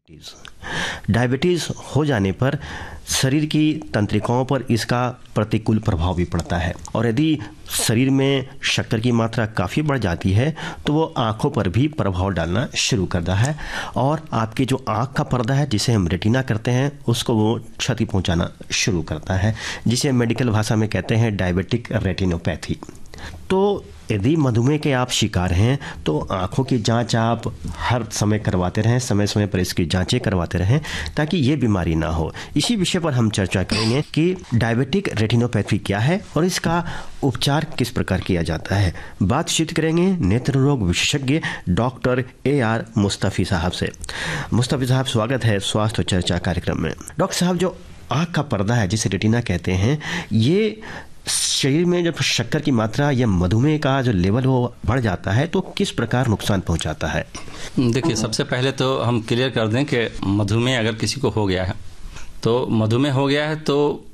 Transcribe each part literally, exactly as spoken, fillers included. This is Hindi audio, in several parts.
डायबिटीज़ हो जाने पर शरीर की तंत्रिकाओं पर इसका प्रतिकूल प्रभाव भी पड़ता है और यदि शरीर में शक्कर की मात्रा काफ़ी बढ़ जाती है तो वो आँखों पर भी प्रभाव डालना शुरू करता है और आपकी जो आँख का पर्दा है जिसे हम रेटिना करते हैं उसको वो क्षति पहुंचाना शुरू करता है, जिसे मेडिकल भाषा में कहते हैं डायबिटिक रेटिनोपैथी। तो यदि मधुमेह के आप शिकार हैं तो आँखों की जांच आप हर समय करवाते रहें, समय समय पर इसकी जांचें करवाते रहें ताकि ये बीमारी ना हो। इसी विषय पर हम चर्चा करेंगे कि डायबिटिक रेटिनोपैथी क्या है और इसका उपचार किस प्रकार किया जाता है। बातचीत करेंगे नेत्र रोग विशेषज्ञ डॉक्टर ए आर मुस्तफ़ी साहब से। मुस्तफ़ी साहब, स्वागत है स्वास्थ्य चर्चा कार्यक्रम में। डॉक्टर साहब, जो आँख का पर्दा है जिसे रेटिना कहते हैं, ये शरीर में जब शक्कर की मात्रा या मधुमेह का जो लेवल वो बढ़ जाता है तो किस प्रकार नुकसान पहुंचाता है? देखिए, सबसे पहले तो हम क्लियर कर दें कि मधुमेह अगर किसी को हो गया है तो मधुमेह हो गया है तो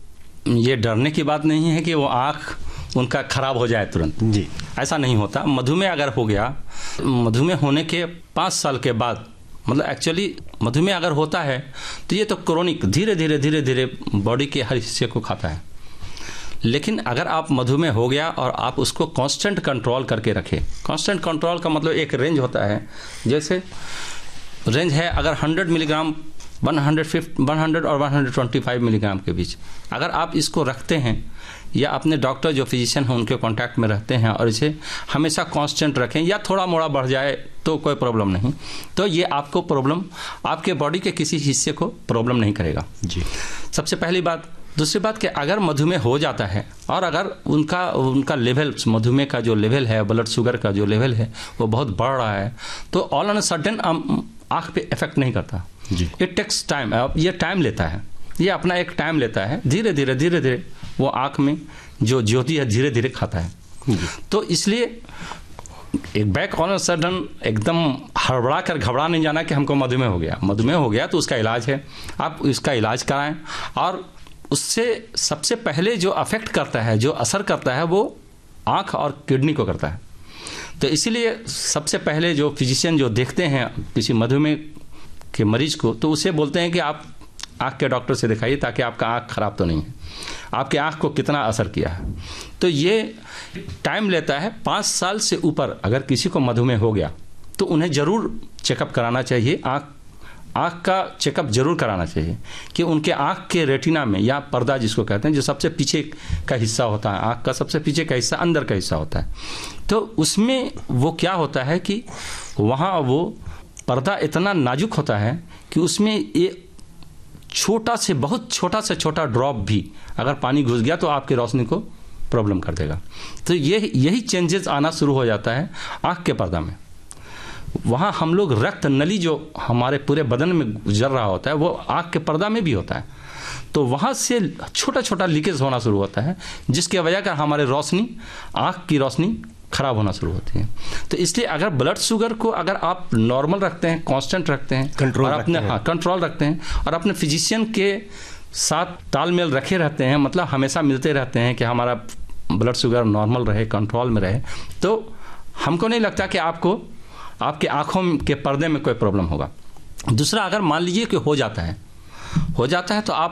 ये डरने की बात नहीं है कि वो आँख उनका खराब हो जाए तुरंत जी, ऐसा नहीं होता। मधुमेह अगर हो गया, मधुमेह होने के पाँच साल के बाद, मतलब एक्चुअली मधुमेह अगर होता है तो ये तो क्रोनिक धीरे धीरे धीरे धीरे बॉडी के हर हिस्से को खाता है। लेकिन अगर आप मधुमेह हो गया और आप उसको कांस्टेंट कंट्रोल करके रखें, कांस्टेंट कंट्रोल का मतलब एक रेंज होता है, जैसे रेंज है अगर हंड्रेड मिलीग्राम एक सौ पचास और एक सौ पच्चीस मिलीग्राम के बीच, अगर आप इसको रखते हैं या अपने डॉक्टर जो फिजिशियन हैं उनके कांटेक्ट में रहते हैं और इसे हमेशा कांस्टेंट रखें या थोड़ा मोड़ा बढ़ जाए तो कोई प्रॉब्लम नहीं, तो ये आपको प्रॉब्लम, आपके बॉडी के किसी हिस्से को प्रॉब्लम नहीं करेगा जी। सबसे पहली बात। दूसरी बात कि अगर मधुमेह हो जाता है और अगर उनका उनका लेवल, मधुमेह का जो लेवल है, ब्लड शुगर का जो लेवल है वो बहुत बढ़ रहा है, तो ऑल ऑन सडन आँख पे इफेक्ट नहीं करता जी। इट टेक्स टाइम, ये टाइम लेता है, ये अपना एक टाइम लेता है, धीरे धीरे धीरे धीरे वो आँख में जो ज्योति है धीरे धीरे खाता है जी। तो इसलिए एक बैक ऑन सडन एकदम हड़बड़ा कर घबरा नहीं जाना कि हमको मधुमेह हो गया। मधुमेह हो गया तो उसका इलाज है, आप इसका इलाज कराएं और उससे सबसे पहले जो अफेक्ट करता है, जो असर करता है, वो आँख और किडनी को करता है। तो इसीलिए सबसे पहले जो फिजिशियन जो देखते हैं किसी मधुमेह के मरीज को, तो उसे बोलते हैं कि आप आँख के डॉक्टर से दिखाइए ताकि आपका आँख खराब तो नहीं है, आपके आँख को कितना असर किया है। तो ये टाइम लेता है। पाँच साल से ऊपर अगर किसी को मधुमेह हो गया तो उन्हें ज़रूर चेकअप कराना चाहिए, आँख आँख का चेकअप जरूर कराना चाहिए कि उनके आँख के रेटिना में या पर्दा जिसको कहते हैं, जो सबसे पीछे का हिस्सा होता है, आँख का सबसे पीछे का हिस्सा अंदर का हिस्सा होता है, तो उसमें वो क्या होता है कि वहाँ वो पर्दा इतना नाजुक होता है कि उसमें ये छोटा से बहुत छोटा से छोटा ड्रॉप भी अगर पानी घुस गया तो आपकी रोशनी को प्रॉब्लम कर देगा। तो ये यही चेंजेस आना शुरू हो जाता है आँख के पर्दा में। वहाँ हम लोग रक्त नली जो हमारे पूरे बदन में गुजर रहा होता है वो आँख के पर्दा में भी होता है, तो वहाँ से छोटा छोटा लीकेज होना शुरू होता है जिसके वजह कर हमारे रोशनी, आँख की रोशनी खराब होना शुरू होती है। तो इसलिए अगर ब्लड शुगर को अगर आप नॉर्मल रखते हैं, कांस्टेंट रखते हैं, कंट्रोल और अपने हाँ कंट्रोल रखते हैं और अपने फिजिशियन के साथ तालमेल रखे रहते हैं, मतलब हमेशा मिलते रहते हैं कि हमारा ब्लड शुगर नॉर्मल रहे, कंट्रोल में रहे, तो हमको नहीं लगता कि आपको आपके आँखों के पर्दे में कोई प्रॉब्लम होगा। दूसरा, अगर मान लीजिए कि हो जाता है हो जाता है तो आप